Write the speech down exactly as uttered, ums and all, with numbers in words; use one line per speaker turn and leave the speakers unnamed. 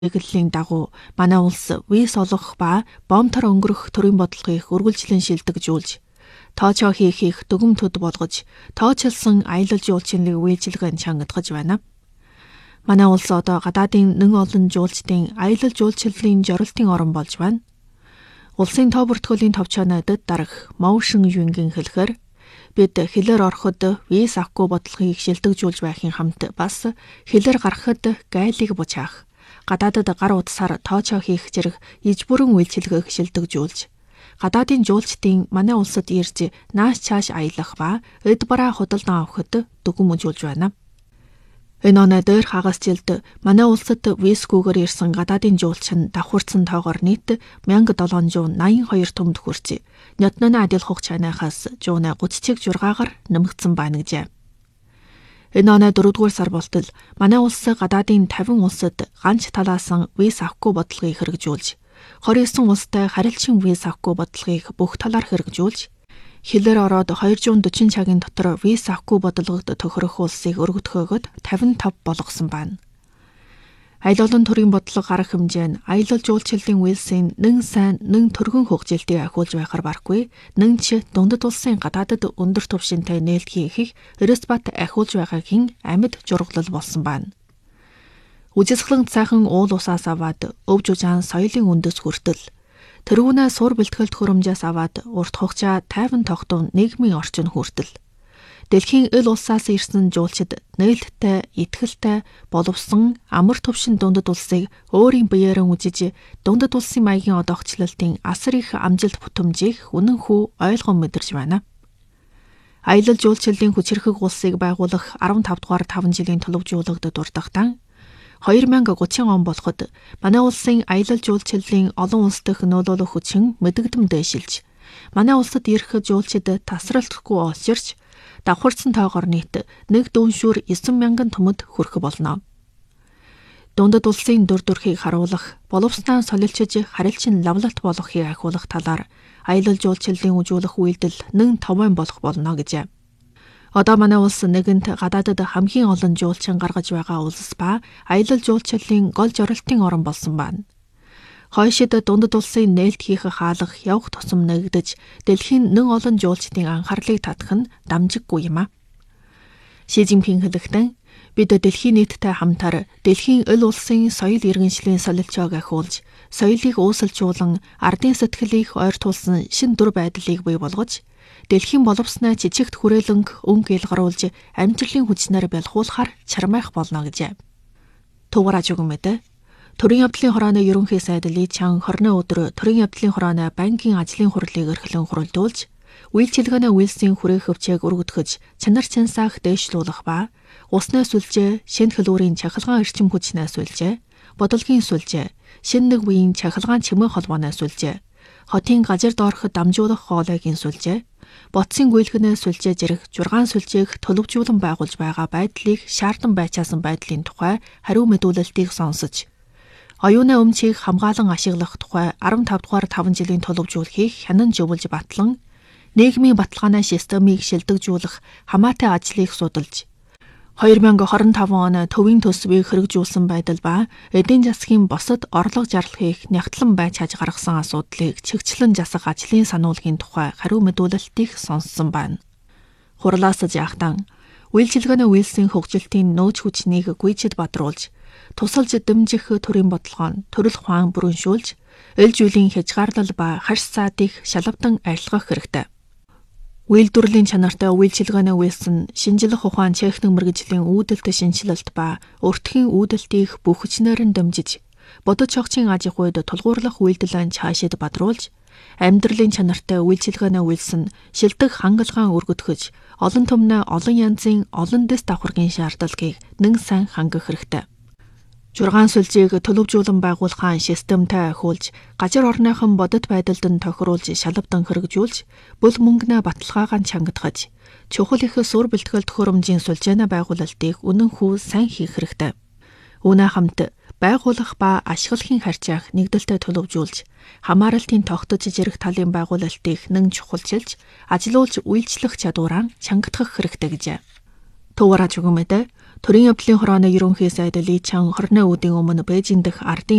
Эглийн дагуу манай улс виз олгох ба бомтор өнгөрөх төрийн бодлогыг үргэлжлэн шилдэгжүүлж, тоочоо хийхийг дүгм төд болгож, тоочилсан аялал жуулчлалыг үйлчилгэн чангадгаж байна. Манай улс одоо гадаадын нэн олон жуулчдын аялал жуулчлалын жорилтын орон болж байна. Улсын тоо бүртгүүлийн товчоонуудад дарах Моушин Юнгийн хэлэхээр бид хэлээр ороход виз авахгүй бодлогыг шилдэгжүүлж байхын хамт бас хэлээр гарахад гайлыг бучаах, гадаадад гар утсаар тоочоо хийх зэрэг иж бүрэн үйлчилгээг шилдэгжүүлж, гадаадын жуулчдын манай улсад ирж нааш цааш аялах ба эд бараа худалдан авахд дүгм үзүүлж байна. Энэ оноо дээр хагас жилд манай улсад визгүйгээр ирсэн гадаадын жуулч нь давхурцсан тоогоор нийт мянга долоон зуун наян хоёр төмд хүрч, нётнона адил хугч анахаас жуунаа гуцчиг жургаагаар нэмэгдсэн байна гэжээ. Энэ оноо дөрөвдүгээр сар болтол манай улс гадаадын тавин улсад ганц талаасан виз авахгүй бодлогыг хэрэгжүүлж, хорин есөн улстай харилцан виз авахгүй бодлогыг бүх талаар хэрэгжүүлж, хэлээр ороод хоёр зуун дөрвөн цагийн дотор виз авахгүй бодлогод тохирох улсыг өргөдгөөгд тавин тав болгосон байна. Аялал олон төрлийн бодлого гарах хэмжээ нь аялал жуулчлалын визийн нэн сайн нэн төргөн хөгжилтийг ахиулж байхаар барахгүй, нэн ч дундад улсын гадаадад өндөр түвшинтэй нээлт хийхийг Эресбат ахиулж байгаагийн амьд жургалал болсон байна. Үжисгэлэн сайхан уул усаас аваад өв жужаан соёлын үндэс хүртэл, тэрүүнээ сур бэлтгэлт хөрөмжөөс аваад урт хугацаа тайван тогтун нийгмийн орчин хүртэл, дэлхийн эл улсаас ирсэн жуулчид нээлттэй, итгэлтэй, боловсон, амар төвшин дундад улсыг өөрийн биеэрэн үжиж, дундад улсын маягийн одоогчлолтын асар их амжилт бүтэмжийг үнэнхүү ойлгон мэдэрч байна. Аялал жуулчлалын хүчирхэг улсыг байгуулах арван тав дугаар таван жилийн төлөвжүүлэгт дурдахтан хоёр мянга гучин он болоход манай улсын аялал жуулчлалын олон улс дэх нөлөөлөх хүчин мэдэгдэм дээшилж, манай улсад ирэх жуулчид тасралтгүй олширч, давхарцсан тоогоор нийт нэг дүүншүүр эсен мянган төмөд хүрэх болно. Дундад улсын дүр төрхийг харуулах, боловснаа солилчиж харилцан лавлалт болгохыг ахиулах талаар аялал жуулчлалын үжүүлэх үйлдэл нэн товон болох болно гэжээ. Одоо манай улс нэгэнт гадаадад хамгийн олон жуулчин гаргаж байгаа улс ба аялал жуулчлалын гол жорилтын орон болсон байна. Хойшид дундад улсын нээлт хийх хаалга явах тусам нэгдэж, дэлхийн нэн олон жуулчдын анхаарлыг татах нь дамжиггүй юм а. Ши Жинпин хэлэхдээ бид дэлхийн нийттэй хамтар дэлхийн эл улсын соёл иргэншлийн солилчоог ахиулж, соёлыг үүсэлжүүлэн, ардын сэтгэлийг ойртуулсан шин дүр байдлыг бий болгож, дэлхийн боловсноо жижигт хүрээлэнг өнгө илгаруулж, амьдралын хүчнээр бэлхуулахар чармайх болно гэжээ. Тугараж өгмөдө төрийн явдлын хорооны ерөнхий сайд Ли Чан хорны өдөр төрийн явдлын хорооны банкын ажлын хурлыг эрхлэн хуралдуулж, үйлчилгээний үйлсийн хүрээ хөвчээг өргөдгөж, чанар чансаах дээшлүүлэх ба усны сүлжээ, шинэ хэлүүрийн чахалгаан эрчим хүчнээ сүлжээ, бодлогын сүлжээ, шинэ нэг үеийн чахалгаан чимээ холбооны сүлжээ, хотын газар доорход дамжуулах хоолойгийн сүлжээ, ботсын гүйлгэнээ сүлжээ зэрэг жургаан сүлжээх төлөвжүүлэн байгуулж байгаа байдлыг шаардсан байчаасан байдлын тухай хариу мэдүүлэлтийг сонсож, оюуны өмчийг хамгаалан ашиглах тухай арван тав дугаар таван жилийн төлөвжүүлэхийг хянан зөвлөж батлан, нийгмийн баталгааны системийг шилдэгжүүлэх хамаатай ажлыг судалж, хоёр мянга хорин таван он төвийн төсвийг хэрэгжүүлсэн байдал ба эдийн засгийн босод орлого зарлахыг нягтлан байж хаж гаргасан асуудлыг чигчлэн засах ажлын сануулгын тухай хариу мэдүүлэлтийг сонссон байна. Хурлаас жаахтан үйлчилгээний үйлсийн хөгжилтийн нөөц хүчнийг гүйцэд бадруулж, тусалж дэмжих төрийн бодлогоо төрөл ухаан бүрэншүүлж, эл зүйлийн хязгаарлал ба харьс цаадыг шалавдан арилгах хэрэгтэй. Үйлдвэрлэлийн чанартай үйлчилгээний үйлс нь шинжлэх ухаан техник мэргэжлийн үүдэлт шинжилэлт ба өртгийн үүдэлтийг бүх хүчнээр нь дэмжиж, бодож огчийн аж ахуйд тулгуурлах үйлдэлэн цаашид бадруулж, амьдралын чанартай үйлчилгээний үйлс нь шилдэг хангалгаан өргөдгөж, олон түмнээ олон янзын олон дэс давхаргын шаардлагыг нэн сайн хангах хэрэгтэй. Жургаан сүлжээг төлөвжүүлэн байгуулахын системтэй ахиулж, газар орныхон бодит байдалд нь тохируулж шалавдан хэрэгжүүлж, бүл мөнгөнөө баталгаагаан чангадгаж, чухал их сур бэлтгэлт хөрөмжийн сүлжээний байгуулалтыг үнэнхүү сайн хийх хэрэгтэй. Үүнээ хамт байгуулах ба ашиглахын харьцааг нэгдэлтэй төлөвжүүлж, хамааралтын тогтож зэрэг талын байгуулалтыг нэн чухалчилж, ажилуулж үйлчлэх чадвараа чангадгах хэрэгтэй гэжээ. Тугараж өгмөдө Төрийн явдлын хорооны ерөнхий сайд Ли Чан хорны үүдийн өмнө Бээжин дэх ардын